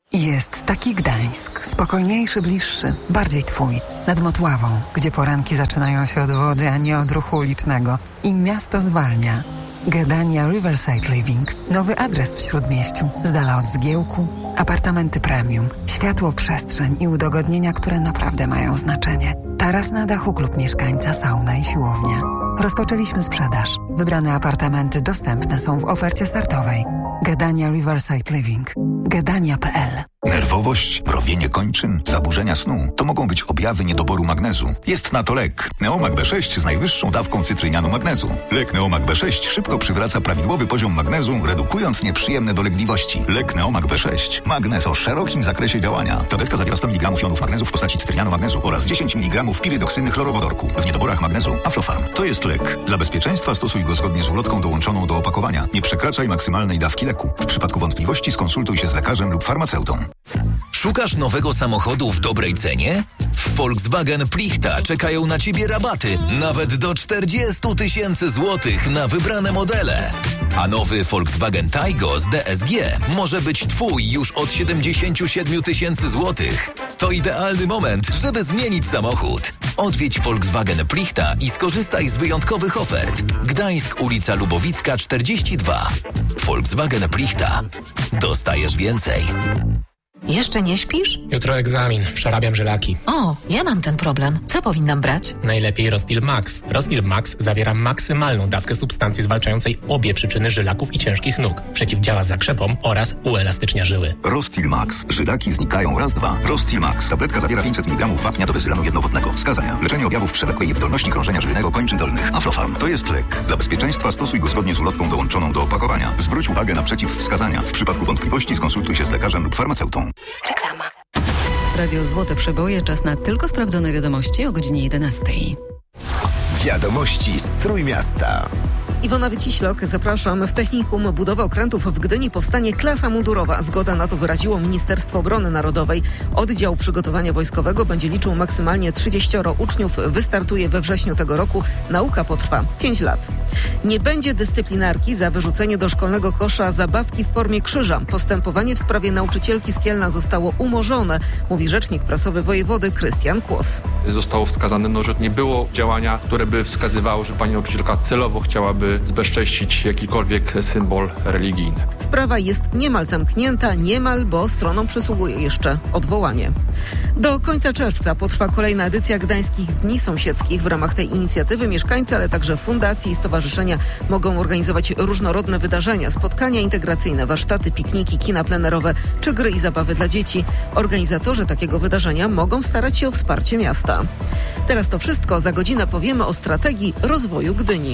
Jest taki Gdańsk, spokojniejszy, bliższy, bardziej twój, nad Motławą, gdzie poranki zaczynają się od wody, a nie od ruchu ulicznego. I miasto zwalnia. Gdynia Riverside Living. Nowy adres w Śródmieściu, z dala od zgiełku, apartamenty premium, światło, przestrzeń i udogodnienia, które naprawdę mają znaczenie. Taras na dachu, klub mieszkańca, sauna i siłownia. Rozpoczęliśmy sprzedaż. Wybrane apartamenty dostępne są w ofercie startowej. Gdynia Riverside Living. Gdynia.pl. Nerwowość, mrowienie kończyn, zaburzenia snu to mogą być objawy niedoboru magnezu. Jest na to lek. Neomag B6 z najwyższą dawką cytrynianu magnezu. Lek Neomag B6 szybko przywraca prawidłowy poziom magnezu, redukując nieprzyjemne dolegliwości. Lek Neomag B6. Magnez o szerokim zakresie działania. Tabletka zawiera 100 mg jonów magnezu w postaci cytrynianu magnezu oraz 10 mg pirydoksyny chlorowodorku. W niedoborach magnezu Aflofarm. To jest lek. Dla bezpieczeństwa stosuj go zgodnie z ulotką dołączoną do opakowania. Nie przekraczaj maksymalnej dawki leku. W przypadku wątpliwości skonsultuj się z lekarzem lub farmaceutą. Szukasz nowego samochodu w dobrej cenie? W Volkswagen Plichta czekają na Ciebie rabaty nawet do 40 000 złotych na wybrane modele. A nowy Volkswagen Taygo z DSG może być Twój już od 77 000 złotych. To idealny moment, żeby zmienić samochód. Odwiedź Volkswagen Plichta i skorzystaj z wyjątkowych ofert. Gdańsk, ulica Lubowicka 42. Volkswagen Plichta. Dostajesz więcej. Jeszcze nie śpisz? Jutro egzamin. Przerabiam żylaki. O, ja mam ten problem. Co powinnam brać? Najlepiej Rostil Max. Rostil Max zawiera maksymalną dawkę substancji zwalczającej obie przyczyny żylaków i ciężkich nóg. Przeciwdziała zakrzepom oraz uelastycznia żyły. Rostil Max. Żylaki znikają raz, dwa. Rostil Max. Tabletka zawiera 500 mg wapnia do bezylanu jednowodnego. Wskazania. Leczenie objawów przewlekłej niewydolności krążenia żylnego kończyn dolnych. Aflofarm. To jest lek. Dla bezpieczeństwa stosuj go zgodnie z ulotką dołączoną do opakowania. Zwróć uwagę na przeciwwskazania. W przypadku wątpliwości skonsultuj się z lekarzem lub farmaceutą. Reklama. Radio Złote Przeboje, czas na tylko sprawdzone wiadomości o godzinie 11. Wiadomości z Trójmiasta. Iwona Wyciślok, zapraszam. W Technikum Budowy Okrętów w Gdyni powstanie klasa mundurowa. Zgoda na to wyraziło Ministerstwo Obrony Narodowej. Oddział Przygotowania Wojskowego będzie liczył maksymalnie 30 uczniów. Wystartuje we wrześniu tego roku. Nauka potrwa 5 lat. Nie będzie dyscyplinarki za wyrzucenie do szkolnego kosza zabawki w formie krzyża. Postępowanie w sprawie nauczycielki z Kielna zostało umorzone, mówi rzecznik prasowy wojewody Krystian Kłos. Zostało wskazane, że nie było działania, które by wskazywało, że pani nauczycielka celowo chciałaby zbezcześcić jakikolwiek symbol religijny. Sprawa jest niemal zamknięta, bo stronom przysługuje jeszcze odwołanie. Do końca czerwca potrwa kolejna edycja Gdańskich Dni Sąsiedzkich. W ramach tej inicjatywy mieszkańcy, ale także fundacje i stowarzyszenia mogą organizować różnorodne wydarzenia, spotkania integracyjne, warsztaty, pikniki, kina plenerowe czy gry i zabawy dla dzieci. Organizatorzy takiego wydarzenia mogą starać się o wsparcie miasta. Teraz to wszystko. Za godzinę powiemy o strategii rozwoju Gdyni.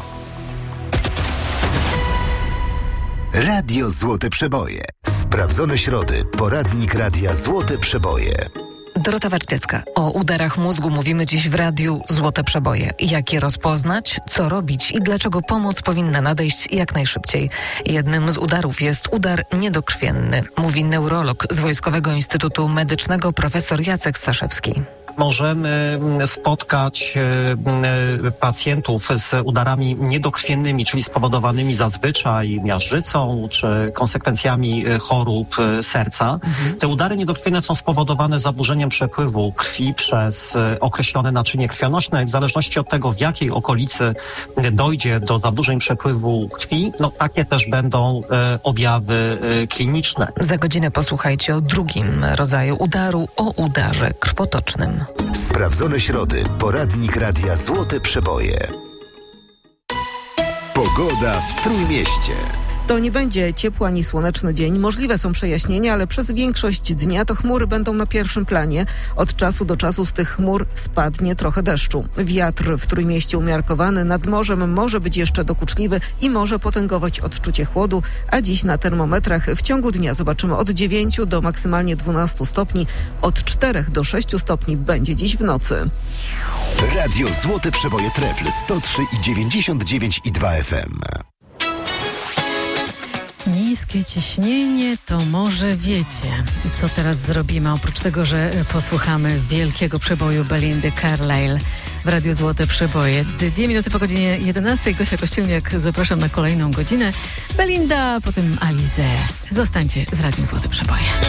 Radio Złote Przeboje. Sprawdzone środy. Poradnik Radia Złote Przeboje. Dorota Wartecka. O udarach mózgu mówimy dziś w Radiu Złote Przeboje. Jak je rozpoznać, co robić i dlaczego pomoc powinna nadejść jak najszybciej. Jednym z udarów jest udar niedokrwienny, mówi neurolog z Wojskowego Instytutu Medycznego profesor Jacek Staszewski. Możemy spotkać pacjentów z udarami niedokrwiennymi, czyli spowodowanymi zazwyczaj miażdżycą czy konsekwencjami chorób serca. Te udary niedokrwienne są spowodowane zaburzeniem przepływu krwi przez określone naczynie krwionośne. W zależności od tego, w jakiej okolicy dojdzie do zaburzeń przepływu krwi, takie też będą objawy kliniczne. Za godzinę posłuchajcie o drugim rodzaju udaru, o udarze krwotocznym. Sprawdzone środy. Poradnik Radia Złote Przeboje. Pogoda w Trójmieście. To nie będzie ciepły ani słoneczny dzień. Możliwe są przejaśnienia, ale przez większość dnia to chmury będą na pierwszym planie. Od czasu do czasu z tych chmur spadnie trochę deszczu. Wiatr w Trójmieście umiarkowany, nad morzem może być jeszcze dokuczliwy i może potęgować odczucie chłodu, a dziś na termometrach w ciągu dnia zobaczymy od 9 do maksymalnie 12 stopni. Od 4 do 6 stopni będzie dziś w nocy. Radio Złote Przeboje Trefl 103,99,2 FM. Niskie ciśnienie to może wiecie. Co teraz zrobimy? Oprócz tego, że posłuchamy wielkiego przeboju Belindy Carlisle w Radiu Złote Przeboje. 2 minuty po godzinie 11. Gosia Kościelniak, zapraszam na kolejną godzinę. Belinda, potem Alizé. Zostańcie z Radiem Złote Przeboje.